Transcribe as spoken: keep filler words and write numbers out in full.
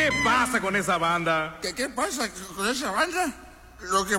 ¿Qué pasa con esa banda? ¿Qué, qué pasa con esa banda? Lo que